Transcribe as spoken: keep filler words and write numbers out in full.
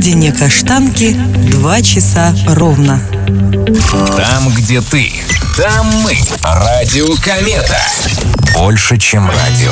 родине Каштанки два часа ровно. Там, где ты, там мы. Радио Комета. Больше, чем радио.